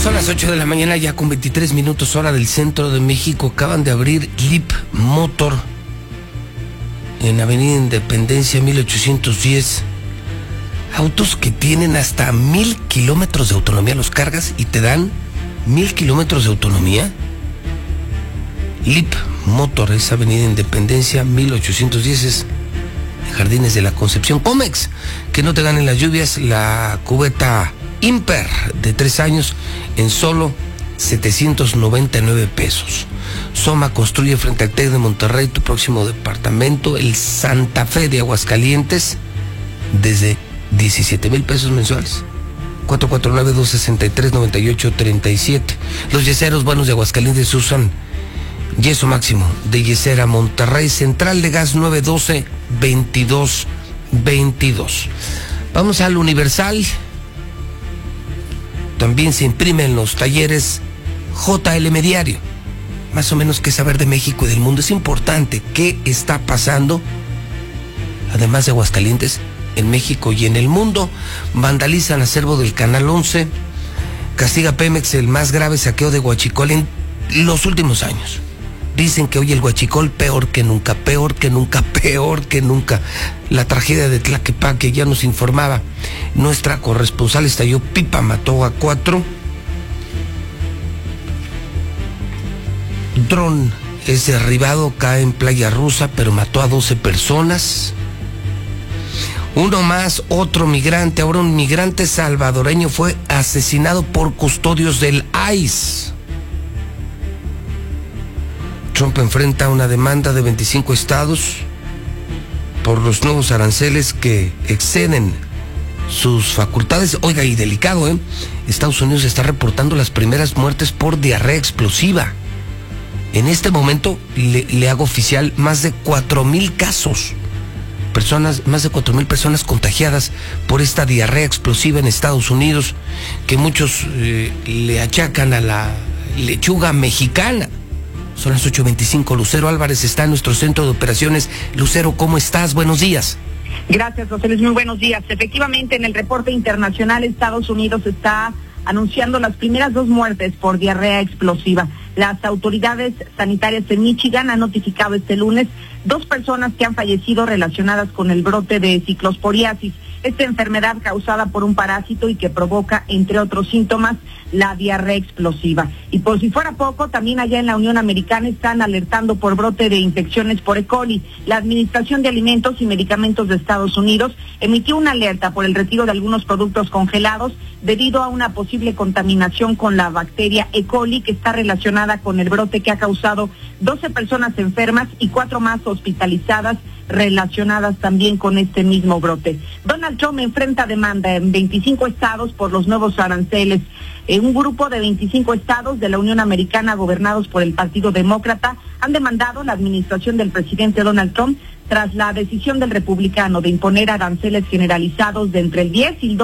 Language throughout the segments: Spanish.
Son las 8 de la mañana, ya con 23 minutos, hora del centro de México. Acaban de abrir Leap Motor en Avenida Independencia 1810. Autos que tienen hasta 1000 kilómetros de autonomía. Los cargas y te dan 1000 kilómetros de autonomía. Leap Motor es Avenida Independencia 1810, es Jardines de la Concepción. Comex, que no te ganen las lluvias, la cubeta Imper de 3 años en solo 799 pesos. Soma construye frente al TEC de Monterrey tu próximo departamento, el Santa Fe de Aguascalientes, desde 17,000 pesos mensuales. 449-263-9837. Los yeseros buenos de Aguascalientes usan yeso máximo de Yesera Monterrey. Central de gas 912-2222. Vamos al Universal. También se imprime en los talleres JLM Diario. Más o menos qué saber de México y del mundo. Es importante qué está pasando, además de Aguascalientes, en México y en el mundo. Vandalizan acervo del Canal 11. Castiga Pemex el más grave saqueo de huachicol en los últimos años. Dicen que hoy el huachicol peor que nunca, peor que nunca, peor que nunca. La tragedia de Tlaquepaque, ya nos informaba nuestra corresponsal, estalló pipa, mató a 4. Dron es derribado, cae en Playa Rusa, pero mató a 12 personas. Uno más, otro migrante, ahora un migrante salvadoreño fue asesinado por custodios del ICE. Trump enfrenta una demanda de 25 estados por los nuevos aranceles que exceden sus facultades. Oiga, y delicado, Estados Unidos está reportando las primeras muertes por diarrea explosiva. En este momento le hago oficial más de 4,000 casos. Más de 4,000 personas contagiadas por esta diarrea explosiva en Estados Unidos, que muchos le achacan a la lechuga mexicana. Son las 8:25. Lucero Álvarez está en nuestro centro de operaciones. Lucero, ¿cómo estás? Buenos días. Gracias, José Luis. Muy buenos días. Efectivamente, en el reporte internacional, Estados Unidos está anunciando las primeras 2 muertes por diarrea explosiva. Las autoridades sanitarias de Michigan han notificado este lunes 2 personas que han fallecido relacionadas con el brote de ciclosporiasis, esta enfermedad causada por un parásito y que provoca, entre otros síntomas, la diarrea explosiva. Y por si fuera poco, también allá en la Unión Americana están alertando por brote de infecciones por E. coli. La Administración de Alimentos y Medicamentos de Estados Unidos emitió una alerta por el retiro de algunos productos congelados debido a una posible contaminación con la bacteria E. coli, que está relacionada con el brote que ha causado 12 personas enfermas y 4 más hospitalizadas relacionadas también con este mismo brote. Donald Trump enfrenta demanda en 25 estados por los nuevos aranceles. Un grupo de 25 estados de la Unión Americana gobernados por el Partido Demócrata han demandado la administración del presidente Donald Trump tras la decisión del republicano de imponer aranceles generalizados de entre el 10 y el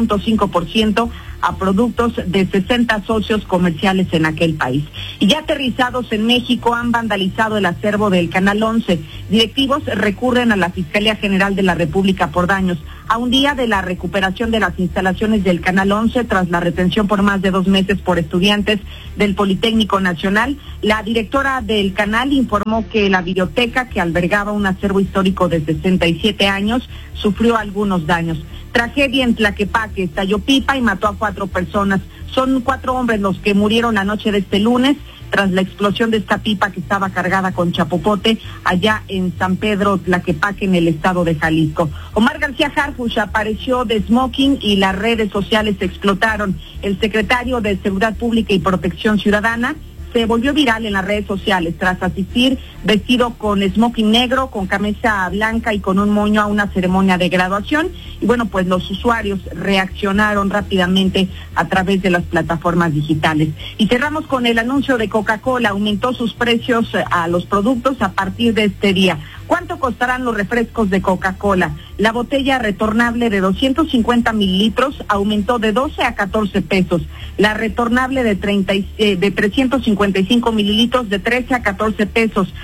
12.5% a productos de 60 socios comerciales en aquel país. Y ya aterrizados en México han vandalizado el acervo del Canal 11. Directivos recurren a la Fiscalía General de la República por daños. A un día de la recuperación de las instalaciones del Canal 11 tras la retención por más de 2 meses por estudiantes del Politécnico Nacional, la directora del canal informó que la biblioteca, que albergaba un acervo histórico de 67 años, sufrió algunos daños. Tragedia en Tlaquepaque, estalló pipa y mató a 4 personas. Son 4 hombres los que murieron la noche de este lunes tras la explosión de esta pipa que estaba cargada con chapopote allá en San Pedro Tlaquepaque, en el estado de Jalisco. Omar García Harfuch apareció de smoking y las redes sociales explotaron. El secretario de Seguridad Pública y Protección Ciudadana se volvió viral en las redes sociales tras asistir vestido con smoking negro, con camisa blanca y con un moño a una ceremonia de graduación. Y bueno, pues los usuarios reaccionaron rápidamente a través de las plataformas digitales. Y cerramos con el anuncio de Coca-Cola. Aumentó sus precios a los productos a partir de este día. ¿Cuánto costarán los refrescos de Coca-Cola? La botella retornable de 250 mililitros aumentó de 12 a 14 pesos. La retornable de 355 mililitros de 13 a 14 pesos.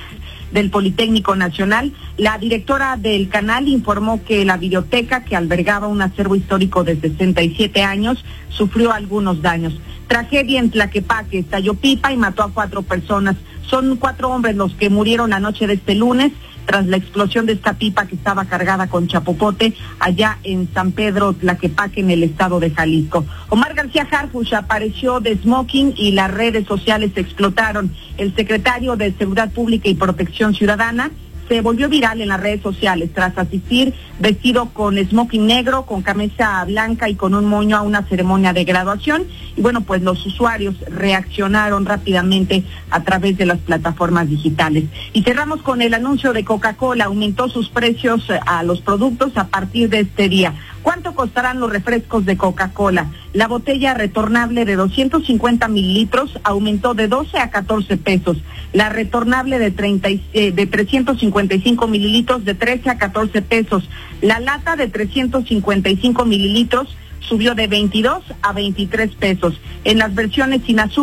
del Politécnico Nacional. La directora del canal informó que la biblioteca, que albergaba un acervo histórico de 67 años, sufrió algunos daños. Tragedia en Tlaquepaque, estalló pipa y mató a 4 personas. Son 4 hombres los que murieron la noche de este lunes tras la explosión de esta pipa que estaba cargada con chapopote allá en San Pedro Tlaquepaque, en el estado de Jalisco. Omar García Harfuch apareció de smoking y las redes sociales explotaron. El secretario de Seguridad Pública y Protección Ciudadana se volvió viral en las redes sociales tras asistir vestido con smoking negro, con camisa blanca y con un moño a una ceremonia de graduación. Y bueno, pues los usuarios reaccionaron rápidamente a través de las plataformas digitales. Y cerramos con el anuncio de Coca-Cola. Aumentó sus precios a los productos a partir de este día. ¿Cuánto costarán los refrescos de Coca-Cola? La botella retornable de 250 mililitros aumentó de 12 a 14 pesos. La retornable de 355 mililitros de 13 a 14 pesos. La lata de 355 mililitros subió de 22 a 23 pesos. En las versiones sin azúcar